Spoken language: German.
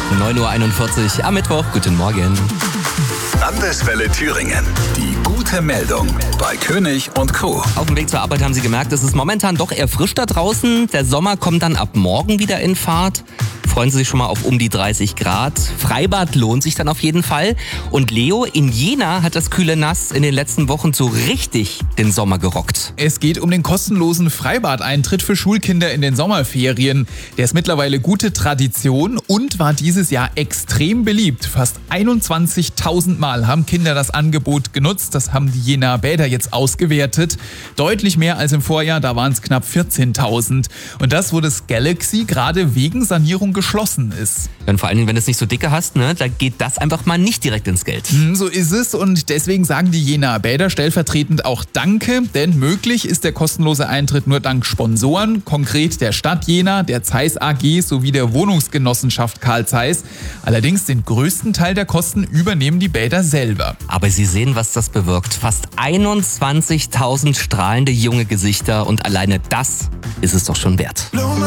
9.41 Uhr am Mittwoch. Guten Morgen. Landeswelle Thüringen. Die gute Meldung bei König und Co. Auf dem Weg zur Arbeit haben Sie gemerkt, es ist momentan doch eher frisch da draußen. Der Sommer kommt dann ab morgen wieder in Fahrt. Freuen Sie sich schon mal auf um die 30 Grad. Freibad lohnt sich dann auf jeden Fall. Und Leo, in Jena hat das kühle Nass in den letzten Wochen so richtig den Sommer gerockt. Es geht um den kostenlosen Freibadeintritt für Schulkinder in den Sommerferien. Der ist mittlerweile gute Tradition und war dieses Jahr extrem beliebt. Fast 21.000 Mal haben Kinder das Angebot genutzt. Das haben die Jenaer Bäder jetzt ausgewertet. Deutlich mehr als im Vorjahr, da waren es knapp 14.000. Und das, wo das Galaxy gerade wegen Sanierung geschlossen ist. Und vor allen Dingen, wenn du es nicht so dicke hast, ne, da geht das einfach mal nicht direkt ins Geld. So ist es und deswegen sagen die Jenaer Bäder stellvertretend auch Danke, denn möglich ist der kostenlose Eintritt nur dank Sponsoren, konkret der Stadt Jena, der Zeiss AG sowie der Wohnungsgenossenschaft Karl Zeiss. Allerdings den größten Teil der Kosten übernehmen die Bäder selber. Aber Sie sehen, was das bewirkt. Fast 21.000 strahlende junge Gesichter und alleine das ist es doch schon wert.